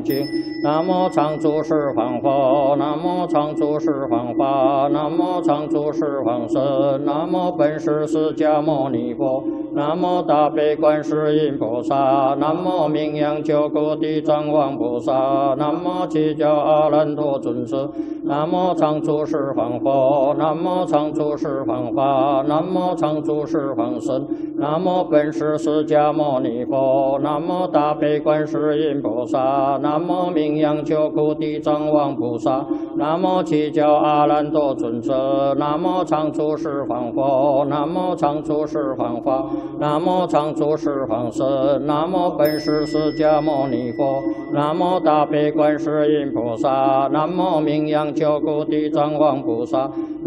净。南无常住十方佛，南无常住十方法，南无常住十方身，南无本师释迦牟尼佛，南无大悲观世音菩萨，南无名扬救苦地藏王菩萨，南无七教阿难陀尊者，南无常住十方佛，南无常住十方法，南无常住十方身，南无本师释迦牟尼佛，南无大悲观世音菩萨，南无名扬救苦地藏王菩萨，南无七教阿难陀尊者，南无常住十方佛，南无常住十方法，南无常住十方身，南无本师释迦牟尼佛，南无大悲观世音菩萨，南无名扬救苦地藏王菩萨。